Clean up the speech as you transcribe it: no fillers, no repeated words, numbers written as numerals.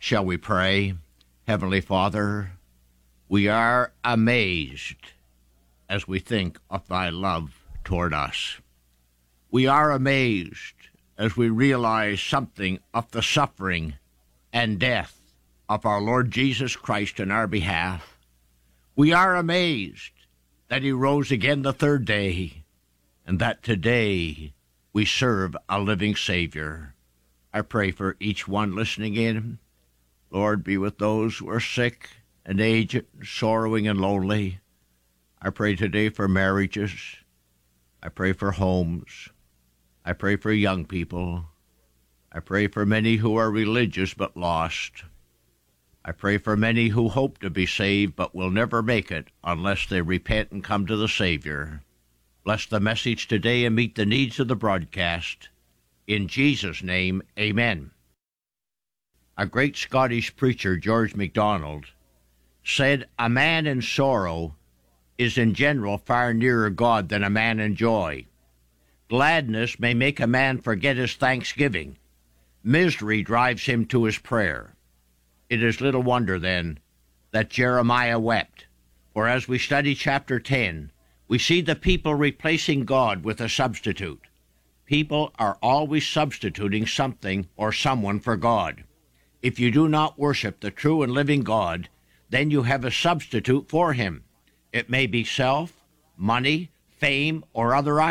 Shall we pray? Heavenly Father, we are amazed as we think of thy love toward us. We are amazed as we realize something of the suffering and death of our Lord Jesus Christ in our behalf. We are amazed that he rose again the third day, and that today we serve a living Savior. I pray for each one listening in. Lord, be with those who are sick and aged, sorrowing and lonely. I pray today for marriages. I pray for homes. I pray for young people. I pray for many who are religious but lost. I pray for many who hope to be saved but will never make it unless they repent and come to the Savior. Bless the message today and meet the needs of the broadcast. In Jesus' name, amen. A great Scottish preacher, George MacDonald, said, "A man in sorrow is in general far nearer God than a man in joy. Gladness may make a man forget his thanksgiving. Misery drives him to his prayer." It is little wonder, then, that Jeremiah wept, for as we study chapter 10, we see the people replacing God with a substitute. People are always substituting something or someone for God. If you do not worship the true and living God, then you have a substitute for him. It may be self, money, fame, or other